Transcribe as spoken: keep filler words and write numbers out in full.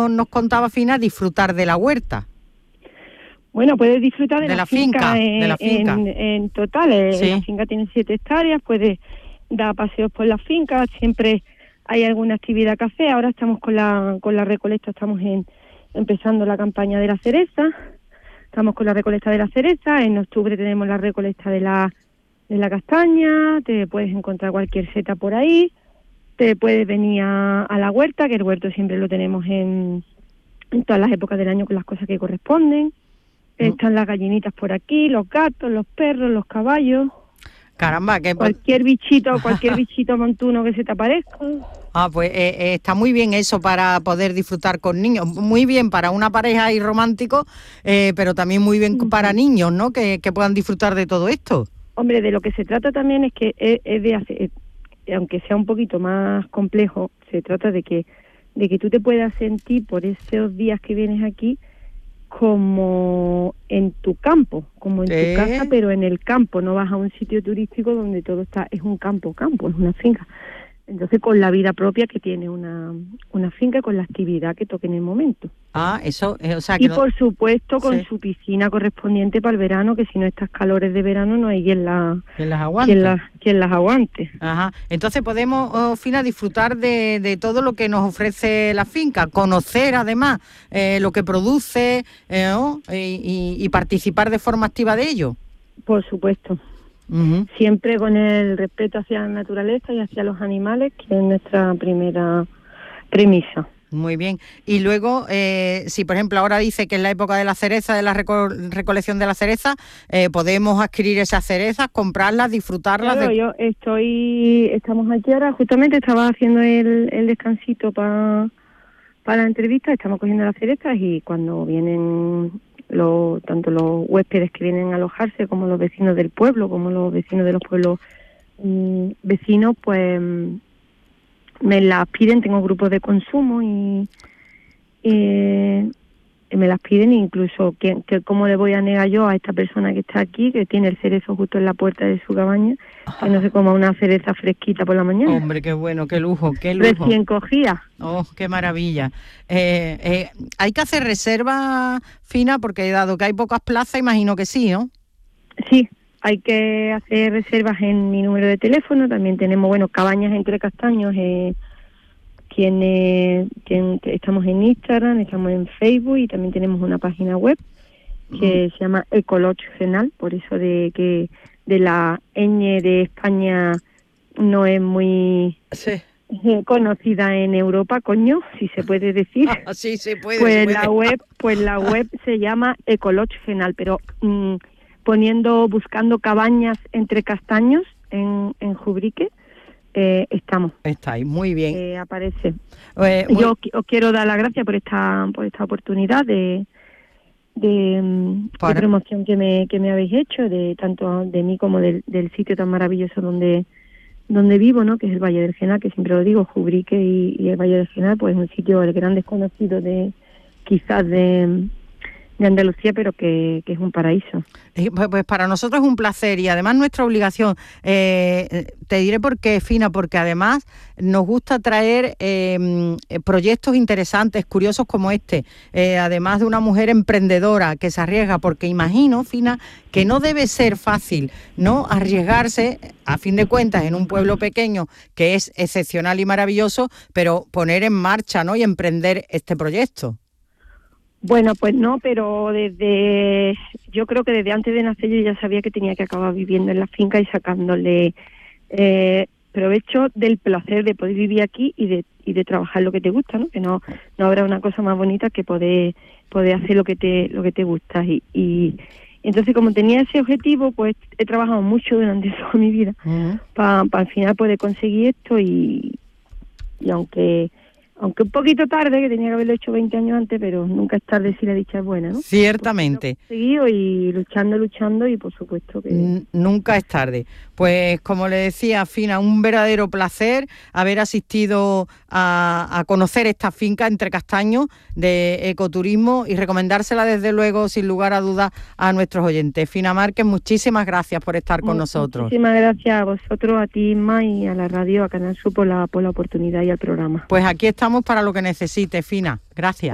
nos, nos contaba Fina, disfrutar de la huerta. Bueno, puedes disfrutar de, de la, la finca, finca, en, de la finca. En, en total. Eh, Sí. La finca tiene siete hectáreas, puedes dar paseos por la finca, siempre hay alguna actividad que hacer. Ahora estamos con la con la recolecta, estamos en, empezando la campaña de la cereza, estamos con la recolecta de la cereza, en octubre tenemos la recolecta de la de la castaña, te puedes encontrar cualquier seta por ahí, te puedes venir a, a la huerta, que el huerto siempre lo tenemos en, en todas las épocas del año con las cosas que corresponden. Están las gallinitas por aquí, los gatos, los perros, los caballos. Caramba, que cualquier bichito, cualquier bichito montuno que se te aparezca. Ah, pues eh, eh, está muy bien eso para poder disfrutar con niños, muy bien para una pareja y romántico, eh, pero también muy bien uh-huh. para niños, ¿no? Que, que puedan disfrutar de todo esto. Hombre, de lo que se trata también es que es, es de hacer, aunque sea un poquito más complejo, se trata de que de que tú te puedas sentir por esos días que vienes aquí como en tu campo, como en ¿Eh? tu casa, pero en el campo. No vas a un sitio turístico donde todo está, es un campo, campo, es una finca. Entonces, con la vida propia que tiene una, una finca, con la actividad que toque en el momento. Ah, eso, eh, o sea... Que y no... por supuesto con sí. su piscina correspondiente para el verano, que si no estas calores de verano no hay quien, la, ¿Quién las aguante. Quien, la, quien las aguante. Ajá. Entonces podemos, oh, Fina, disfrutar de, de todo lo que nos ofrece la finca, conocer además eh, lo que produce eh, ¿no? y, y, y participar de forma activa de ello. Por supuesto. Uh-huh. Siempre con el respeto hacia la naturaleza y hacia los animales, que es nuestra primera premisa. Muy bien. Y luego, eh, si por ejemplo ahora dice que es la época de la cereza, de la reco- recolección de la cereza, eh, podemos adquirir esas cerezas, comprarlas, disfrutarlas. Claro, de... yo estoy, estamos aquí ahora, justamente estaba haciendo el, el descansito para para la entrevista, estamos cogiendo las cerezas y cuando vienen los, tanto los huéspedes que vienen a alojarse como los vecinos del pueblo, como los vecinos de los pueblos mmm, vecinos, pues me las piden, tengo grupos de consumo y, y me las piden, incluso que, que cómo le voy a negar yo a esta persona que está aquí, que tiene el cerezo justo en la puerta de su cabaña, que no se coma una cereza fresquita por la mañana. Hombre, qué bueno, qué lujo, qué lujo. Recién cogida. Oh, qué maravilla. Eh, eh, hay que hacer reserva, Fina, porque dado que hay pocas plazas, imagino que sí, ¿no? Sí, hay que hacer reservas en mi número de teléfono. También tenemos, bueno, Cabañas Entre Castaños, eh, quien, quien, estamos en Instagram, estamos en Facebook y también tenemos una página web que uh-huh. se llama Ecoloch Genal, por eso de que de la ñ de España no es muy sí. conocida en Europa, coño, si se puede decir. Ah, sí, se puede. Pues se puede. la web, pues la web se llama Ecoloch Genal, pero mmm, poniendo, buscando Cabañas Entre Castaños en, en Jubrique, eh, estamos. Estáis, muy bien. Eh, aparece. Eh, muy... Yo os quiero dar las gracias por esta, por esta oportunidad de de, Para... de promoción que me que me habéis hecho, de tanto de mí como del, del sitio tan maravilloso donde donde vivo, ¿no? Que es el Valle del Genal, que siempre lo digo, Jubrique y, y el Valle del Genal, pues es un sitio el gran desconocido de quizás de de Andalucía, pero que, que es un paraíso. Pues, pues para nosotros es un placer y además nuestra obligación. Eh, te diré por qué, Fina, porque además nos gusta traer eh, proyectos interesantes, curiosos como este, eh, además de una mujer emprendedora que se arriesga, porque imagino, Fina, que no debe ser fácil, ¿no? Arriesgarse, a fin de cuentas, en un pueblo pequeño que es excepcional y maravilloso, pero poner en marcha, ¿no? Y emprender este proyecto. Bueno, pues no, pero desde, yo creo que desde antes de nacer yo ya sabía que tenía que acabar viviendo en la finca y sacándole eh, provecho del placer de poder vivir aquí y de y de trabajar lo que te gusta, ¿no? Que no no habrá una cosa más bonita que poder poder hacer lo que te lo que te gusta y, y entonces como tenía ese objetivo, pues he trabajado mucho durante toda mi vida uh-huh. para pa al final poder conseguir esto y y aunque Aunque un poquito tarde, que tenía que haberlo hecho veinte años antes, pero nunca es tarde si la dicha es buena, ¿no? Ciertamente. Seguido y luchando, luchando y por supuesto que... N- nunca es tarde. Pues como le decía, Fina, un verdadero placer haber asistido a, a conocer esta finca Entre Castaños de ecoturismo y recomendársela desde luego, sin lugar a dudas, a nuestros oyentes. Fina Márquez, muchísimas gracias por estar con nosotros. Muchísimas gracias a vosotros, a ti, Inma, y a la radio, a Canal Sur por la, por la oportunidad y al programa. Pues aquí estamos para lo que necesite, Fina. Gracias.